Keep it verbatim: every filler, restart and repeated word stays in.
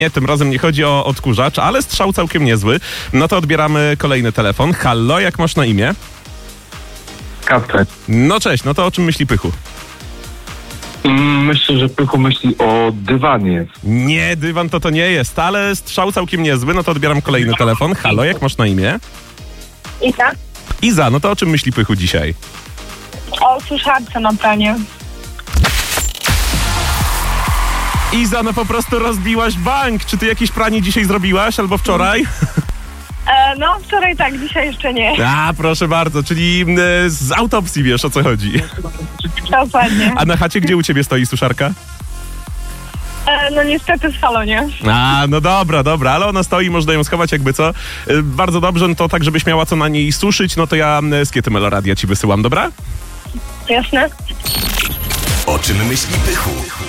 Nie, tym razem nie chodzi o odkurzacz, ale strzał całkiem niezły. No to odbieramy kolejny telefon. Hallo, jak masz na imię? Kacper. No cześć, no to o czym myśli Pychu? Mm, Myślę, że Pychu myśli o dywanie. Nie, dywan to to nie jest, ale strzał całkiem niezły. No to odbieram kolejny telefon. Hallo, jak masz na imię? Iza? Iza, no to o czym myśli Pychu dzisiaj? O suszarce na pranie. Iza, no po prostu rozbiłaś bank. Czy ty jakieś pranie dzisiaj zrobiłaś albo wczoraj? E, no wczoraj tak, dzisiaj jeszcze nie. A, proszę bardzo, czyli e, z autopsji wiesz, o co chodzi. Dokładnie. A na chacie gdzie u ciebie stoi suszarka? E, no niestety w salonie. A, no dobra, dobra, ale ona stoi, można ją schować jakby co. E, bardzo dobrze, no to tak, żebyś miała co na niej suszyć, no to ja e, skiety Meloradia ci wysyłam, dobra? Jasne? O czym myśli Pychu?